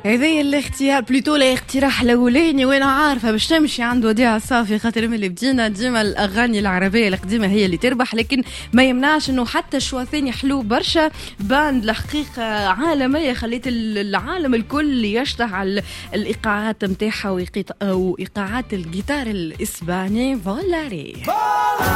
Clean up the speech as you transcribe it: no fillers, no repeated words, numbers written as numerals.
هذا الاختيار بلوتو الاقتراح الاولاني، وانا عارفه باش تمشي عند وديع الصافي، خاطر ملي بدينا ديما الاغاني العربيه القديمه هي اللي تربح، لكن ما يمنعش انه حتى الشوا ثاني حلو برشا. باند الحقيقه عالميه، خليت العالم الكل يشتغل على الايقاعات نتاعها وايقاعات الجيتار الاسباني فولاري.